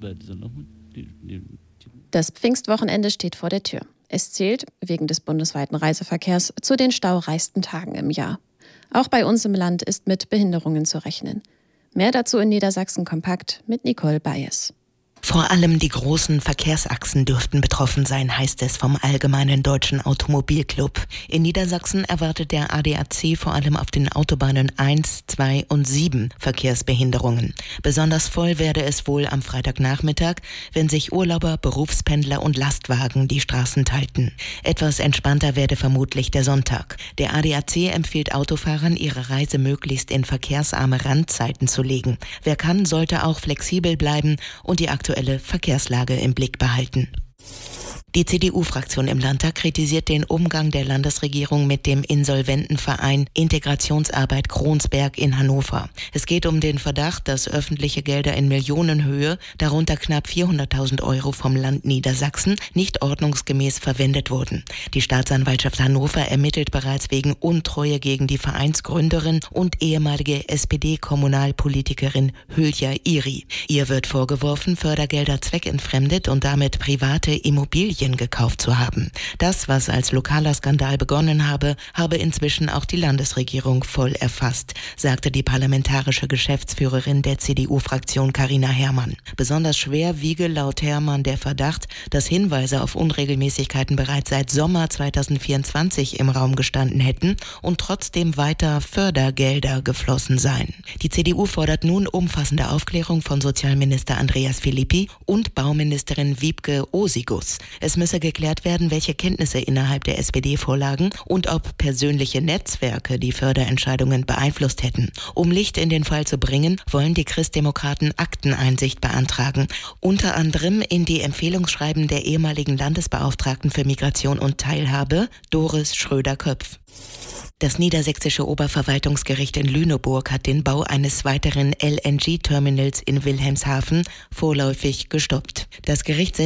Das Pfingstwochenende steht vor der Tür. Es zählt, wegen des bundesweiten Reiseverkehrs, zu den staureichsten Tagen im Jahr. Auch bei uns im Land ist mit Behinderungen zu rechnen. Mehr dazu in Niedersachsen kompakt mit Nicole Bayes. Vor allem die großen Verkehrsachsen dürften betroffen sein, heißt es vom Allgemeinen Deutschen Automobilclub. In Niedersachsen erwartet der ADAC vor allem auf den Autobahnen 1, 2 und 7 Verkehrsbehinderungen. Besonders voll werde es wohl am Freitagnachmittag, wenn sich Urlauber, Berufspendler und Lastwagen die Straßen teilten. Etwas entspannter werde vermutlich der Sonntag. Der ADAC empfiehlt Autofahrern, ihre Reise möglichst in verkehrsarme Randzeiten zu legen. Wer kann, sollte auch flexibel bleiben und die aktuelle Verkehrslage im Blick behalten. Die CDU-Fraktion im Landtag kritisiert den Umgang der Landesregierung mit dem Insolventenverein Integrationsarbeit Kronsberg in Hannover. Es geht um den Verdacht, dass öffentliche Gelder in Millionenhöhe, darunter knapp 400.000 € vom Land Niedersachsen, nicht ordnungsgemäß verwendet wurden. Die Staatsanwaltschaft Hannover ermittelt bereits wegen Untreue gegen die Vereinsgründerin und ehemalige SPD-Kommunalpolitikerin Hülya Iri. Ihr wird vorgeworfen, Fördergelder zweckentfremdet und damit private Immobilien gekauft zu haben. Das, was als lokaler Skandal begonnen habe inzwischen auch die Landesregierung voll erfasst, sagte die parlamentarische Geschäftsführerin der CDU-Fraktion Carina Herrmann. Besonders schwer wiege laut Herrmann der Verdacht, dass Hinweise auf Unregelmäßigkeiten bereits seit Sommer 2024 im Raum gestanden hätten und trotzdem weiter Fördergelder geflossen seien. Die CDU fordert nun umfassende Aufklärung von Sozialminister Andreas Philippi und Bauministerin Wiebke Osigus. Es müsse geklärt werden, welche Kenntnisse innerhalb der SPD vorlagen und ob persönliche Netzwerke die Förderentscheidungen beeinflusst hätten. Um Licht in den Fall zu bringen, wollen die Christdemokraten Akteneinsicht beantragen, unter anderem in die Empfehlungsschreiben der ehemaligen Landesbeauftragten für Migration und Teilhabe, Doris Schröder-Köpf. Das niedersächsische Oberverwaltungsgericht in Lüneburg hat den Bau eines weiteren LNG-Terminals in Wilhelmshaven vorläufig gestoppt. Das Gericht